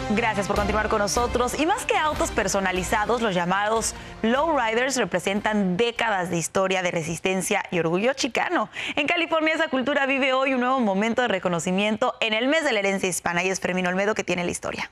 Gracias por continuar con nosotros. Y más que autos personalizados, los llamados lowriders representan décadas de historia de resistencia y orgullo chicano. En California, esa cultura vive hoy un nuevo momento de reconocimiento en el mes de la herencia hispana. Y es Fermín Olmedo que tiene la historia.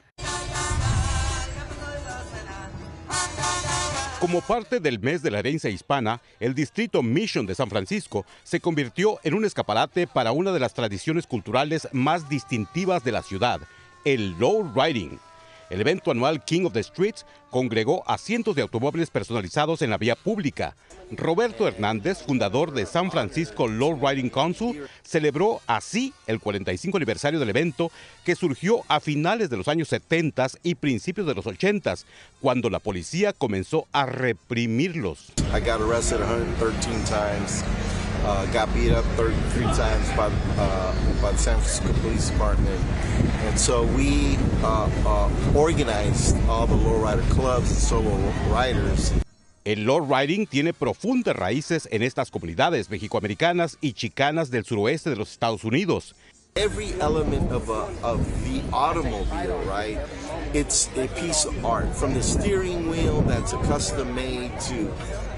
Como parte del mes de la herencia hispana, el distrito Mission de San Francisco se convirtió en un escaparate para una de las tradiciones culturales más distintivas de la ciudad, el lowriding. El evento anual King of the Streets congregó a cientos de automóviles personalizados en la vía pública. Roberto Hernández, fundador de San Francisco Lowriding Council, celebró así el 45 aniversario del evento, que surgió a finales de los años 70 y principios de los 80, cuando la policía comenzó a reprimirlos. I got arrested 113 times. Got beat up 33 times by the San Francisco Police Department. And so we organized all the lowrider clubs and solo riders. El lowriding tiene profundas raíces en estas comunidades mexicoamericanas y chicanas del suroeste de los Estados Unidos. Every element of the automobile, right? It's a piece of art, from the steering wheel that's a custom made to,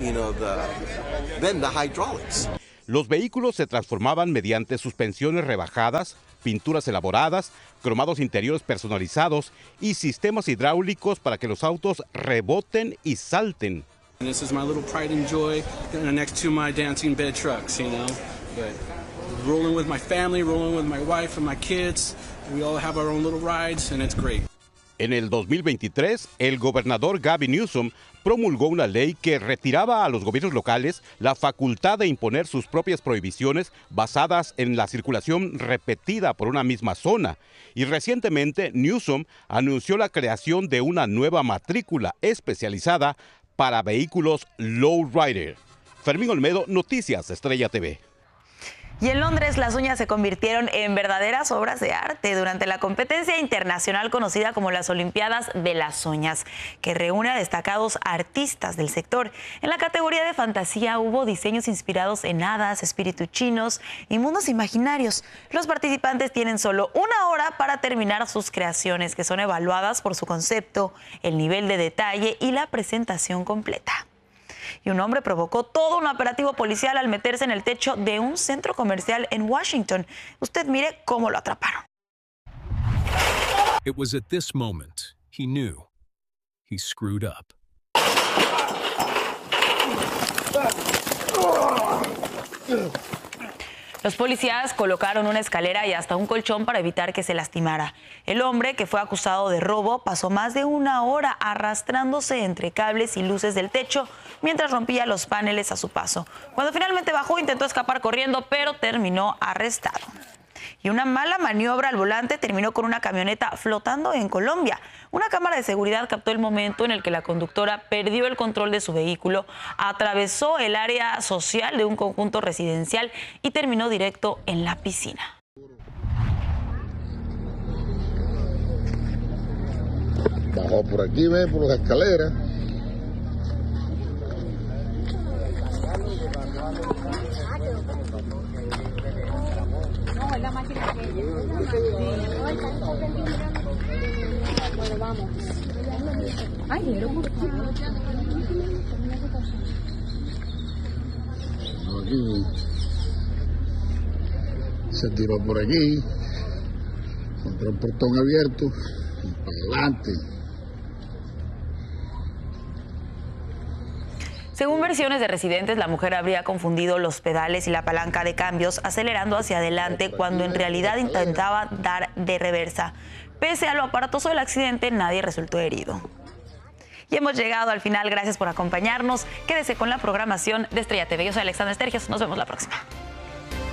then the hydraulics. Los vehículos se transformaban mediante suspensiones rebajadas, pinturas elaboradas, cromados interiores personalizados y sistemas hidráulicos para que los autos reboten y salten. This is my little pride and joy next to my dancing bed trucks, But rolling with my family, rolling with my wife and my kids, we all have our own little rides and it's great. En el 2023, el gobernador Gavin Newsom promulgó una ley que retiraba a los gobiernos locales la facultad de imponer sus propias prohibiciones basadas en la circulación repetida por una misma zona. Y recientemente, Newsom anunció la creación de una nueva matrícula especializada para vehículos lowrider. Fermín Olmedo, Noticias Estrella TV. Y en Londres, las uñas se convirtieron en verdaderas obras de arte durante la competencia internacional conocida como las Olimpiadas de las Uñas, que reúne a destacados artistas del sector. En la categoría de fantasía hubo diseños inspirados en hadas, espíritus chinos y mundos imaginarios. Los participantes tienen solo una hora para terminar sus creaciones, que son evaluadas por su concepto, el nivel de detalle y la presentación completa. Y un hombre provocó todo un operativo policial al meterse en el techo de un centro comercial en Washington. Usted mire cómo lo atraparon. It was at this moment he knew he screwed up. Los policías colocaron una escalera y hasta un colchón para evitar que se lastimara. El hombre, que fue acusado de robo, pasó más de una hora arrastrándose entre cables y luces del techo mientras rompía los paneles a su paso. Cuando finalmente bajó, intentó escapar corriendo, pero terminó arrestado. Y una mala maniobra al volante terminó con una camioneta flotando en Colombia. Una cámara de seguridad captó el momento en el que la conductora perdió el control de su vehículo, atravesó el área social de un conjunto residencial y terminó directo en la piscina. Bajó por aquí, ve, por las escaleras. No, es la máquina que bueno, vamos. Ay, aquí. Se tiró por aquí. Encontró el portón abierto. Y para adelante. Según versiones de residentes, la mujer habría confundido los pedales y la palanca de cambios, acelerando hacia adelante cuando en realidad intentaba dar de reversa. Pese a lo aparatoso del accidente, nadie resultó herido. Y hemos llegado al final. Gracias por acompañarnos. Quédese con la programación de Estrella TV. Yo soy Alexandra Estergios. Nos vemos la próxima.